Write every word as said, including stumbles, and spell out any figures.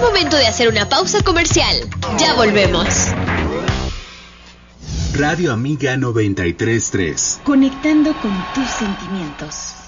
momento de hacer una pausa comercial. Ya volvemos. Radio Amiga noventa y tres punto tres. Conectando con tus sentimientos.